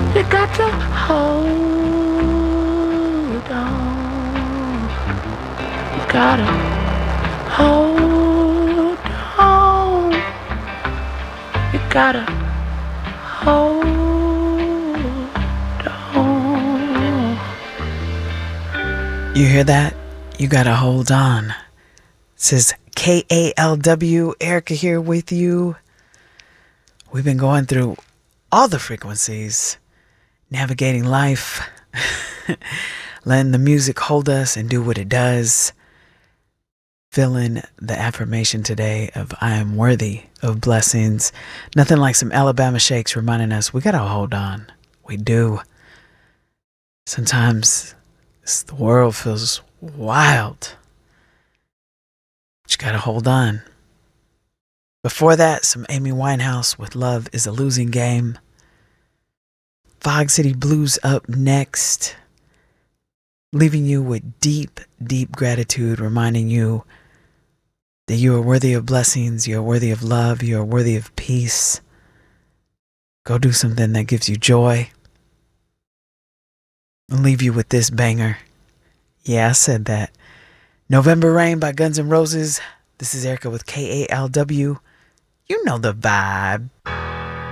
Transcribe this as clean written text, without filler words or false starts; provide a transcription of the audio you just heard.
You got to hold on. You gotta hold on. You gotta hold on. You hear that? You gotta hold on. This is KALW. Erica here with you. We've been going through all the frequencies, navigating life, letting the music hold us and do what it does. Feeling the affirmation today of I am worthy of blessings. Nothing like some Alabama shakes reminding us we gotta hold on. We do. Sometimes the world feels wild, but you gotta hold on. Before that, some Amy Winehouse with Love is a Losing Game. Fog City Blues up next. Leaving you with deep, deep gratitude, reminding you that you are worthy of blessings, you are worthy of love, you are worthy of peace. Go do something that gives you joy. I'll leave you with this banger. Yeah, I said that. November Rain by Guns N' Roses. This is Erica with KALW. You know the vibe.